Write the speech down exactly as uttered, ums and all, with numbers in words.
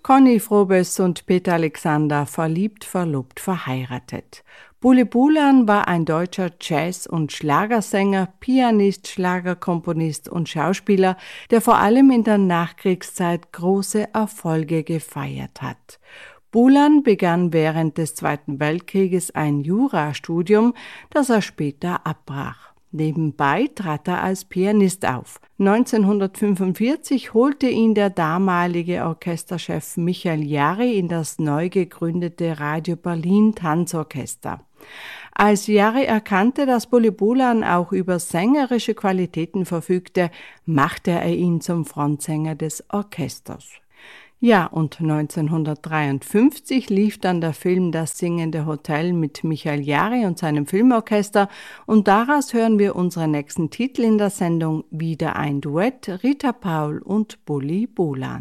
Conny Frobes und Peter Alexander, verliebt, verlobt, verheiratet. Bully Bulan war ein deutscher Jazz- und Schlagersänger, Pianist, Schlagerkomponist und Schauspieler, der vor allem in der Nachkriegszeit große Erfolge gefeiert hat. Bulan begann während des Zweiten Weltkrieges ein Jurastudium, das er später abbrach. Nebenbei trat er als Pianist auf. neunzehnhundertfünfundvierzig holte ihn der damalige Orchesterchef Michael Jary in das neu gegründete Radio Berlin Tanzorchester. Als Jary erkannte, dass Bully Bulan auch über sängerische Qualitäten verfügte, machte er ihn zum Frontsänger des Orchesters. Ja, und neunzehnhundertdreiundfünfzig lief dann der Film Das singende Hotel mit Michael Jary und seinem Filmorchester und daraus hören wir unseren nächsten Titel in der Sendung Wieder ein Duett, Rita Paul und Bully Bulan.